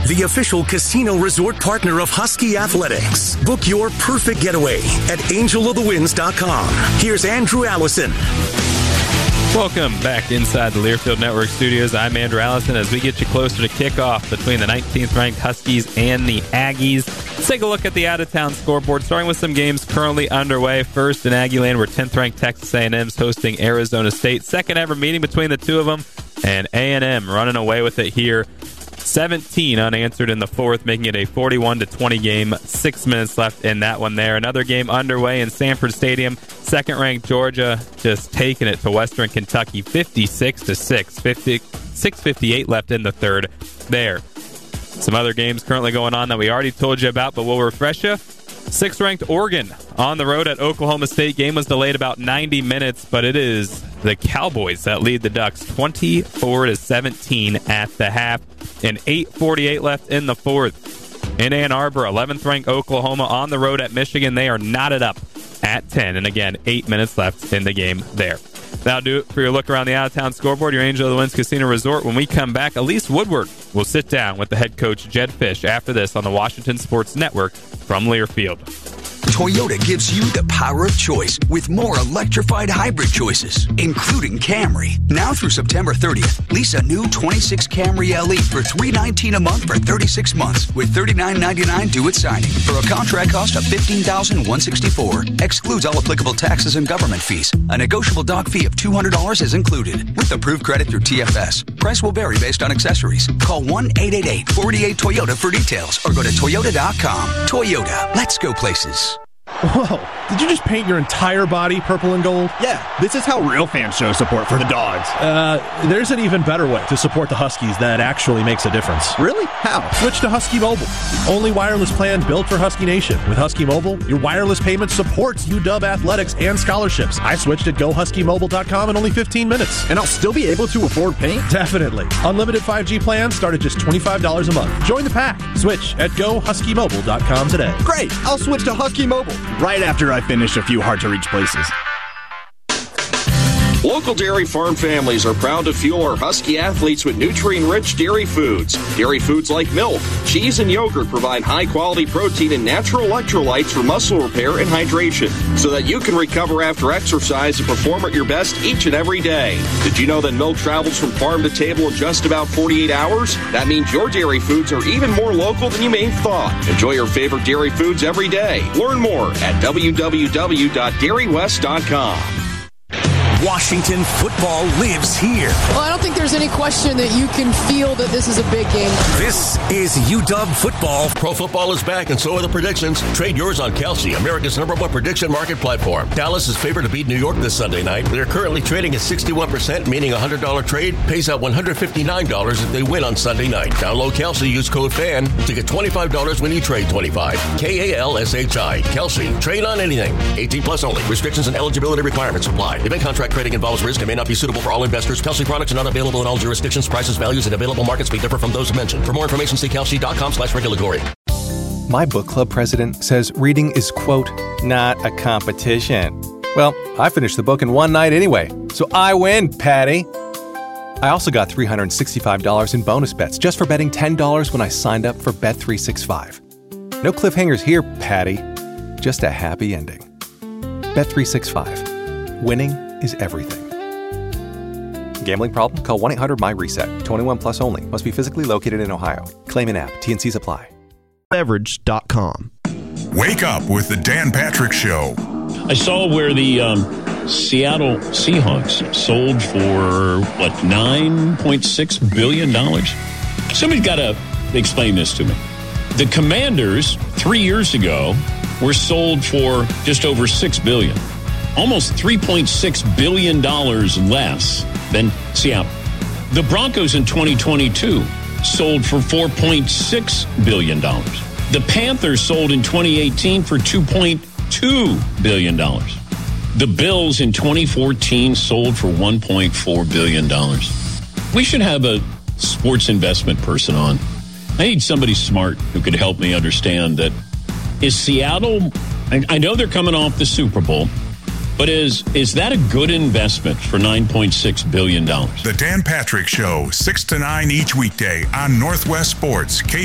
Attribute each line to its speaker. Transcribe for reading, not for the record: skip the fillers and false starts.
Speaker 1: the official casino resort partner of Husky Athletics. Book your perfect getaway at angelofthewinds.com. Here's Andrew Allison.
Speaker 2: Welcome back inside the Learfield Network studios. I'm Andrew Allison as we get you closer to kickoff between the 19th-ranked Huskies and the Aggies. Let's take a look at the out-of-town scoreboard, starting with some games currently underway. First in Aggieland, where 10th-ranked Texas A&M's hosting Arizona State. Second ever meeting between the two of them, and A&M running away with it here. 17 unanswered in the fourth, making it a 41-20 game. 6 minutes left in that one there. Another game underway in Sanford Stadium. Second-ranked Georgia just taking it to Western Kentucky, 56-6. 6:58 left in the third there. Some other games currently going on that we already told you about, but we'll refresh you. 6th-ranked Oregon on the road at Oklahoma State. Game was delayed about 90 minutes, but it is the Cowboys that lead the Ducks 24-17 at the half. And 8:48 left in the fourth. In Ann Arbor, 11th-ranked Oklahoma on the road at Michigan. They are knotted up at 10. And again, 8 minutes left in the game there. That'll do it for your look around the out-of-town scoreboard, your Angel of the Winds Casino Resort. When we come back, Elise Woodward will sit down with the head coach, Jed Fish, after this on the Washington Sports Network from Learfield.
Speaker 3: Toyota gives you the power of choice with more electrified hybrid choices, including Camry. Now through September 30th, lease a new 26 Camry LE for $319 a month for 36 months with $39.99 due at signing for a contract cost of $15,164. Excludes all applicable taxes and government fees. A negotiable doc fee of $200 is included with approved credit through TFS. Price will vary based on accessories. Call 1-888-48-TOYOTA for details or go to Toyota.com. Toyota, let's go places.
Speaker 4: Whoa, did you just paint your entire body purple and gold?
Speaker 5: Yeah, this is how real fans show support for the Dogs.
Speaker 4: There's an even better way to support the Huskies that actually makes a difference.
Speaker 5: Really? How?
Speaker 4: Switch to Husky Mobile. Only wireless plan built for Husky Nation. With Husky Mobile, your wireless payment supports UW athletics and scholarships. I switched at GoHuskyMobile.com in only 15 minutes.
Speaker 5: And I'll still be able to afford paint?
Speaker 4: Definitely. Unlimited 5G plans start at just $25 a month. Join the pack. Switch at GoHuskyMobile.com today.
Speaker 5: Great! I'll switch to Husky Mobile right after I finish a few hard-to-reach places.
Speaker 6: Local dairy farm families are proud to fuel our Husky athletes with nutrient-rich dairy foods. Dairy foods like milk, cheese, and yogurt provide high-quality protein and natural electrolytes for muscle repair and hydration, so that you can recover after exercise and perform at your best each and every day. Did you know that milk travels from farm to table in just about 48 hours? That means your dairy foods are even more local than you may have thought. Enjoy your favorite dairy foods every day. Learn more at www.dairywest.com.
Speaker 1: Washington football lives here.
Speaker 7: Well, I don't think there's any question that you can feel that this is a big game.
Speaker 1: This is UW football.
Speaker 8: Pro football is back, and so are the predictions. Trade yours on Kelsey, America's #1 prediction market platform. Dallas is favored to beat New York this Sunday night. They're currently trading at 61%, meaning a $100 trade pays out $159 if they win on Sunday night. Download Kelsey, use code FAN to get $25 when you trade 25. KALSHI. Kelsey. Trade on anything. 18 plus only. Restrictions and eligibility requirements apply. Event contract trading involves risk and may not be suitable for all investors. Kelsey products are not available in all jurisdictions. Prices, values, and available markets may differ from those mentioned. For more information, see kelsey.com/regulatory.
Speaker 9: My book club president says reading is, quote, not a competition. Well, I finished the book in one night anyway, so I win, Patty. I also got $365 in bonus bets just for betting $10 when I signed up for Bet365. No cliffhangers here, Patty. Just a happy ending. Bet365. Winning is everything. Gambling problem? Call 1-800-MY-RESET. 21 plus only. Must be physically located in Ohio. Claim an app. T&Cs apply.
Speaker 5: Beverage.com.
Speaker 10: Wake up with the Dan Patrick Show.
Speaker 11: I saw where the Seattle Seahawks sold for, $9.6 billion? Somebody's got to explain this to me. The Commanders, 3 years ago, were sold for just over $6 billion. Almost $3.6 billion less than Seattle. The Broncos in 2022 sold for $4.6 billion. The Panthers sold in 2018 for $2.2 billion. The Bills in 2014 sold for $1.4 billion. We should have a sports investment person on. I need somebody smart who could help me understand that. Is Seattle, I know they're coming off the Super Bowl, but is that a good investment for $9.6 billion?
Speaker 10: The Dan Patrick Show, 6 to 9 each weekday on Northwest Sports,